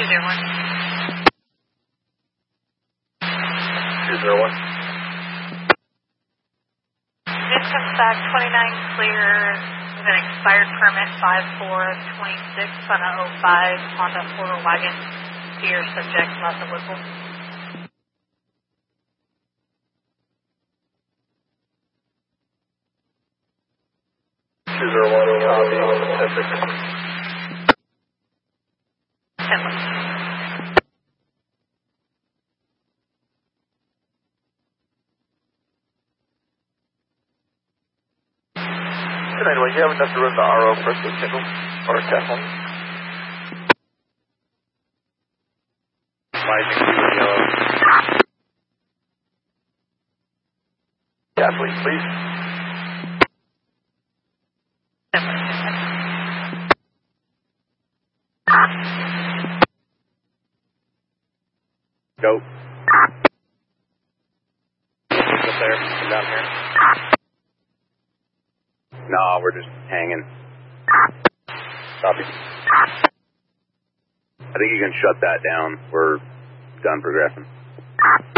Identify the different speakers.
Speaker 1: 201.
Speaker 2: 201.
Speaker 1: This comes back 29 clear with an expired permit 5426 on a 05 Honda 4 wagon. Dear subject, lots of whistle.
Speaker 2: 201, copy, 10-6.
Speaker 1: 10-1.
Speaker 2: Anyway, you have enough to run the RO for a single or a test one? Yellow. Gasoline, please. Go. Up there, come down here. No, we're just hanging. Copy. I think you can shut that down. We're done progressing.